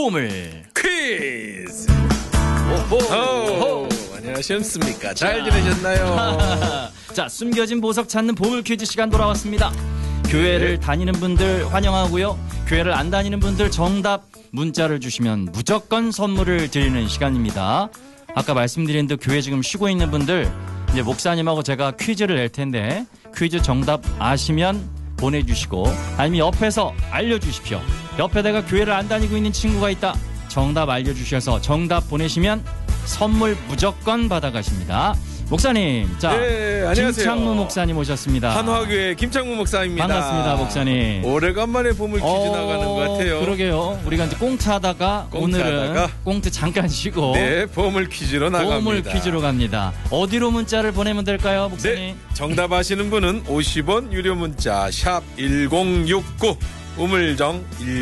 보물 퀴즈. 오호. 안녕하셨습니까? 잘 지내셨나요? 자, 숨겨진 보석 찾는 보물 퀴즈 시간 돌아왔습니다. 교회를 다니는 분들 환영하고요. 교회를 안 다니는 분들 정답 문자를 주시면 무조건 선물을 드리는 시간입니다. 아까 말씀드린 듯 교회 지금 쉬고 있는 분들 이제 목사님하고 제가 퀴즈를 낼 텐데 퀴즈 정답 아시면 보내주시고 아니면 옆에서 알려주십시오. 옆에 내가 교회를 안 다니고 있는 친구가 있다. 정답 알려주셔서 정답 보내시면 선물 무조건 받아가십니다. 목사님, 자, 네, 안녕하세요. 김창무 목사님 오셨습니다. 한화교회 김창무 목사입니다. 반갑습니다, 목사님. 오래간만에 보물 퀴즈 나가는 것 같아요. 그러게요. 우리가 이제 꽁트하다가 오늘은 꽁트 잠깐 쉬고 네, 보물 퀴즈로 나갑니다. 보물 퀴즈로 갑니다. 어디로 문자를 보내면 될까요, 목사님? 네, 정답 아시는 분은 50원 유료 문자 샵 1069 우물정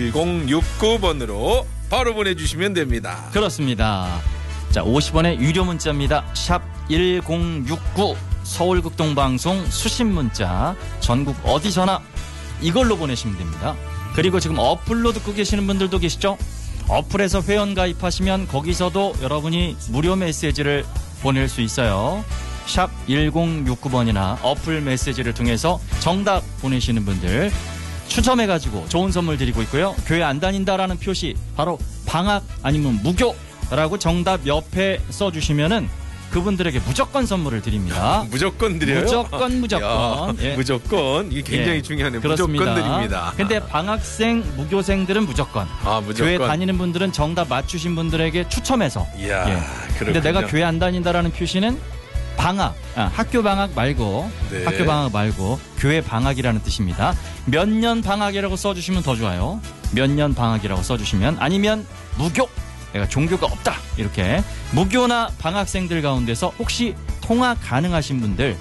1069번으로 바로 보내주시면 됩니다. 그렇습니다. 자, 50원의 유료 문자입니다. 샵 1069 서울극동방송 수신 문자 전국 어디서나 이걸로 보내시면 됩니다. 그리고 지금 어플로 듣고 계시는 분들도 계시죠? 어플에서 회원 가입하시면 거기서도 여러분이 무료 메시지를 보낼 수 있어요. 샵 1069번이나 어플 메시지를 통해서 정답 보내시는 분들 추첨해가지고 좋은 선물 드리고 있고요. 교회 안 다닌다라는 표시 바로 방학 아니면 무교라고 정답 옆에 써주시면은 그분들에게 무조건 선물을 드립니다. 무조건 드려요? 무조건. 야, 예. 무조건. 이게 굉장히 중요하네요. 그렇습니다. 무조건 드립니다. 근데 방학생, 무교생들은 무조건. 무조건. 교회 다니는 분들은 정답 맞추신 분들에게 추첨해서. 이야, 그렇군요. 근데 내가 교회 안 다닌다라는 표시는 방학, 학교 방학 말고, 네. 학교 방학 말고 교회 방학이라는 뜻입니다. 몇 년 방학이라고 써주시면 더 좋아요. 몇 년 방학이라고 써주시면 아니면 무교. 내가 종교가 없다 이렇게 무교나 방학생들 가운데서 혹시 통화 가능하신 분들은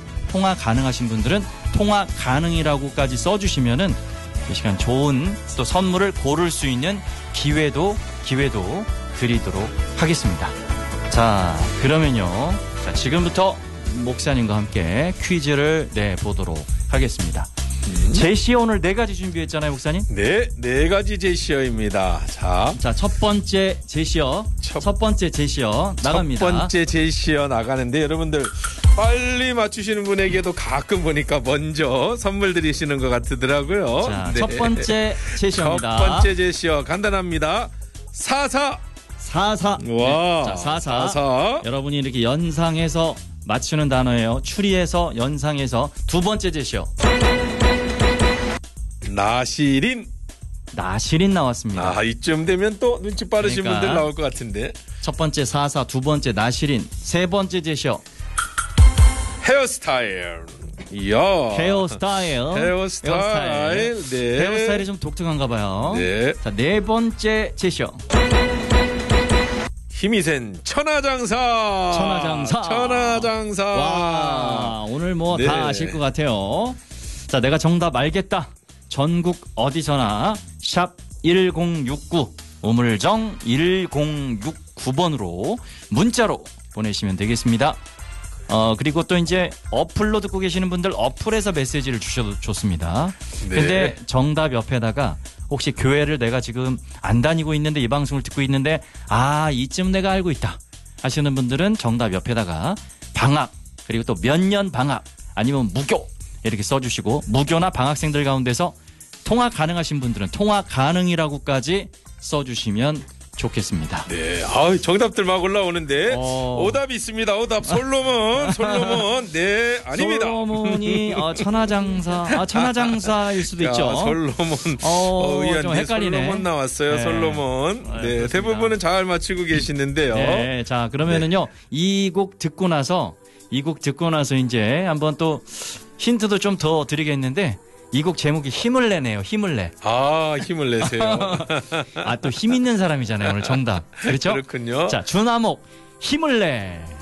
통화 가능이라고까지 써주시면은 이 시간 좋은 또 선물을 고를 수 있는 기회도 드리도록 하겠습니다. 자, 그러면요. 자, 지금부터 목사님과 함께 퀴즈를 내보도록 하겠습니다. 제시어 오늘 4가지 준비했잖아요, 목사님? 네, 4가지 제시어입니다. 자, 첫 번째 제시어. 첫 번째 제시어 나갑니다. 첫 번째 제시어 나가는데 여러분들 빨리 맞추시는 분에게도 가끔 보니까 먼저 선물 드리시는 것 같더라고요. 자, 네. 첫 번째 제시어입니다. 첫 번째 제시어 간단합니다. 44. 와. 네. 자, 44. 여러분이 이렇게 연상해서 맞추는 단어예요. 추리해서 연상해서. 두 번째 제시어. 나시린 나왔습니다. 이쯤 되면 또 눈치 빠르신 분들 나올 것 같은데. 첫 번째 44, 두 번째 나시린, 세 번째 제시어. 헤어스타일. 이야. 헤어스타일. 네. 헤어스타일이 좀 독특한가 봐요. 네. 자, 네 번째 제시어. 힘이 센 천하장사. 와, 오늘 뭐 다 네. 아실 것 같아요. 자, 내가 정답 알겠다. 전국 어디서나 샵 1069 우물정 1069번으로 문자로 보내시면 되겠습니다. 그리고 또 이제 어플로 듣고 계시는 분들 어플에서 메시지를 주셔도 좋습니다. 네. 근데 정답 옆에다가 혹시 교회를 내가 지금 안 다니고 있는데 이 방송을 듣고 있는데 이쯤 내가 알고 있다 하시는 분들은 정답 옆에다가 방학 그리고 또 몇 년 방학 아니면 무교 이렇게 써주시고 무교나 방학생들 가운데서 통화 가능하신 분들은 통화 가능이라고까지 써주시면 좋겠습니다. 네, 정답들 막 올라오는데 오답이 있습니다. 오답 솔로몬. 네, 아닙니다. 솔로몬이 천하장사일 수도 있죠. 솔로몬. 좀 헷갈리네. 솔로몬 나왔어요. 네. 솔로몬. 네, 그렇습니다. 대부분은 잘 맞히고 계시는데요. 네, 자 그러면은요 이 곡 듣고 나서 이제 한번 또 힌트도 좀 더 드리겠는데. 이 곡 제목이 힘을 내네요. 힘을 내. 힘을 내세요. 또 힘 있는 사람이잖아요. 오늘 정답. 그렇죠? 그렇군요. 자, 주나목 힘을 내.